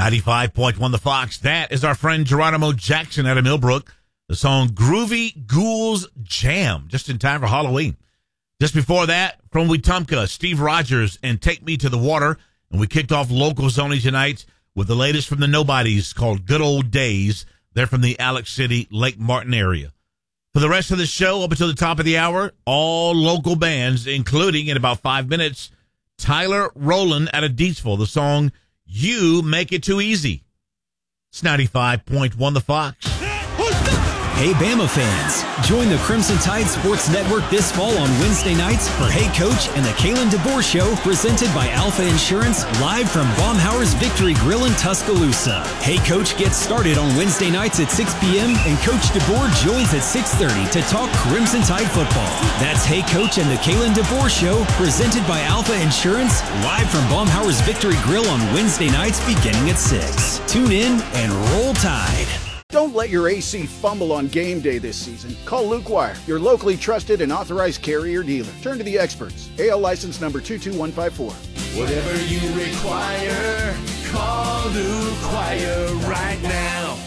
95.1 The Fox. That is our friend Geronimo Jackson out of Millbrook. The song Groovy Ghouls Jam, just in time for Halloween. Just before that, from Wetumpka, Steve Rogers and Take Me to the Water. And we kicked off Locals Only tonight with the latest from the Nobodies called Good Old Days. They're from the Alex City, Lake Martin area. For the rest of the show, up until the top of the hour, all local bands, including, in about 5 minutes, Tyler Rowland out of Deetsville. The song You Make It Too Easy. It's 95.1 The Fox. Hey, Bama fans, join the Crimson Tide Sports Network this fall on Wednesday nights for Hey Coach and the Kalen DeBoer Show, presented by Alpha Insurance, live from Baumhauer's Victory Grill in Tuscaloosa. Hey Coach gets started on Wednesday nights at 6 p.m. and Coach DeBoer joins at 6:30 to talk Crimson Tide football. That's Hey Coach and the Kalen DeBoer Show, presented by Alpha Insurance, live from Baumhauer's Victory Grill on Wednesday nights beginning at 6. Tune in and roll Tide. Don't let your AC fumble on game day this season. Call Luke Wire, your locally trusted and authorized Carrier dealer. Turn to the experts. AL license number 22154. Whatever you require, call Luke Wire right now.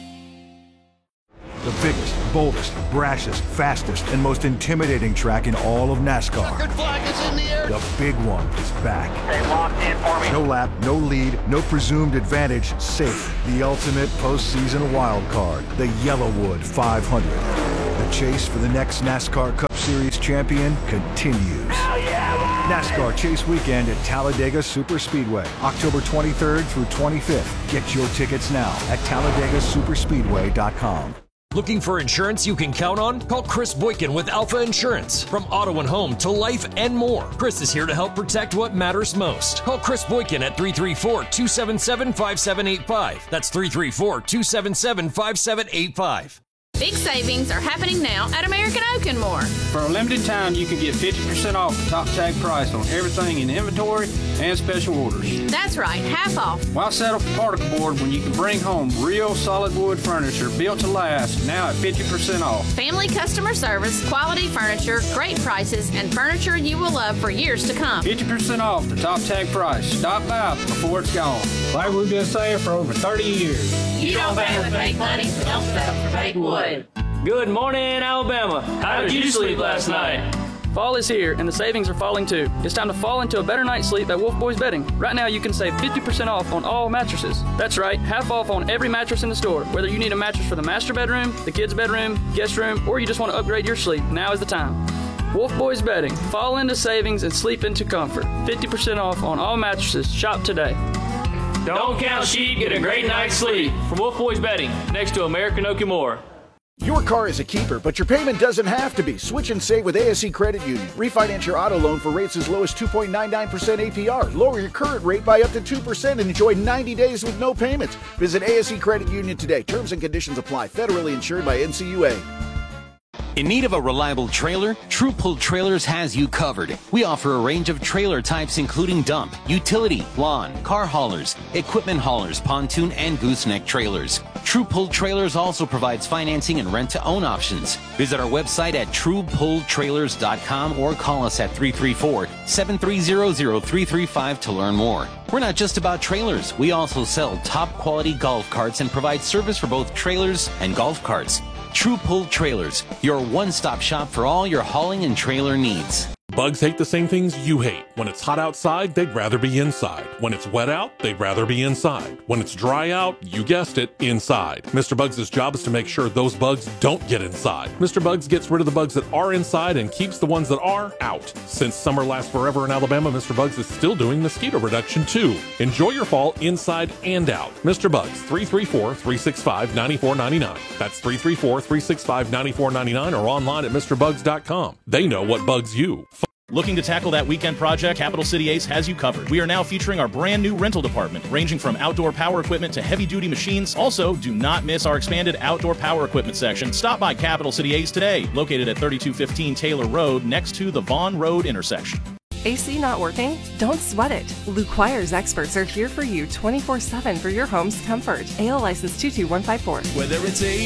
The biggest, boldest, brashest, fastest, and most intimidating track in all of NASCAR. Checkered flag is in the air. The big one is back. Stay locked in for me. No lap, no lead, no presumed advantage, safe. The ultimate postseason wild card, the Yellowwood 500. The chase for the next NASCAR Cup Series champion continues. Hell yeah! NASCAR Chase Weekend at Talladega Superspeedway, October 23rd through 25th. Get your tickets now at TalladegaSuperspeedway.com. Looking for insurance you can count on? Call Chris Boykin with Alpha Insurance. From auto and home to life and more, Chris is here to help protect what matters most. Call Chris Boykin at 334-277-5785. That's 334-277-5785. Big savings are happening now at American Oak and More. For a limited time, you can get 50% off the top tag price on everything in inventory and special orders. That's right, half off. Why settle for particle board when you can bring home real solid wood furniture built to last, now at 50% off? Family customer service, quality furniture, great prices, and furniture you will love for years to come. 50% off the top tag price. Stop by before it's gone. Like we've been saying for over 30 years. You don't pay with fake money, so don't settle for fake wood. Good morning, Alabama. How did you sleep last night? Fall is here, and the savings are falling too. It's time to fall into a better night's sleep at Wolf Boys Bedding. Right now, you can save 50% off on all mattresses. That's right, half off on every mattress in the store. Whether you need a mattress for the master bedroom, the kids' bedroom, guest room, or you just want to upgrade your sleep, now is the time. Wolf Boys Bedding. Fall into savings and sleep into comfort. 50% off on all mattresses. Shop today. Don't count sheep, get a great night's sleep. From Wolf Boys Bedding, next to American Oak and More. Your car is a keeper, but your payment doesn't have to be. Switch and save with ASC Credit Union. Refinance your auto loan for rates as low as 2.99% APR. Lower your current rate by up to 2% and enjoy 90 days with no payments. Visit ASC Credit Union today. Terms and conditions apply. Federally insured by NCUA. In need of a reliable trailer? True Pull Trailers has you covered. We offer a range of trailer types including dump, utility, lawn, car haulers, equipment haulers, pontoon, and gooseneck trailers. True Pull Trailers also provides financing and rent-to-own options. Visit our website at truepulltrailers.com or call us at 334-730-0335 to learn more. We're not just about trailers. We also sell top-quality golf carts and provide service for both trailers and golf carts. True Pull Trailers, your one-stop shop for all your hauling and trailer needs. Bugs hate the same things you hate. When it's hot outside, they'd rather be inside. When it's wet out, they'd rather be inside. When it's dry out, you guessed it, inside. Mr. Bugs' job is to make sure those bugs don't get inside. Mr. Bugs gets rid of the bugs that are inside and keeps the ones that are out. Since summer lasts forever in Alabama, Mr. Bugs is still doing mosquito reduction too. Enjoy your fall inside and out. Mr. Bugs, 334-365-9499. That's 334-365-9499 or online at MrBugs.com. They know what bugs you. Looking to tackle that weekend project? Capital City Ace has you covered. We are now featuring our brand new rental department, ranging from outdoor power equipment to heavy-duty machines. Also, do not miss our expanded outdoor power equipment section. Stop by Capital City Ace today, located at 3215 Taylor Road, next to the Vaughn Road intersection. AC not working? Don't sweat it. Luke Wire's experts are here for you 24/7 for your home's comfort. AL license 22154. Whether it's AC